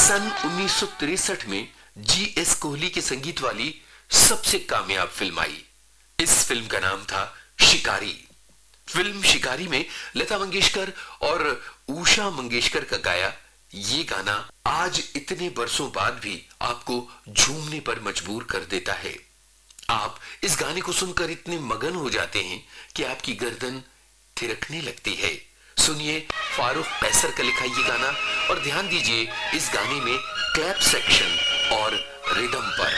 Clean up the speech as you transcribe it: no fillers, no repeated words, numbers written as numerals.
सन 1963 में G.S. कोहली के संगीत वाली सबसे कामयाब फिल्म आई। इस फिल्म का नाम था शिकारी। फिल्म शिकारी में लता मंगेशकर और उषा मंगेशकर का गाया ये गाना आज इतने बरसों बाद भी आपको झूमने पर मजबूर कर देता है। आप इस गाने को सुनकर इतने मगन हो जाते हैं कि आपकी गर्दन थिरकने लगती है। सुनिए फारूक कैसर का लिखा ये गाना और ध्यान दीजिए इस गाने में क्लैप सेक्शन और रिदम पर।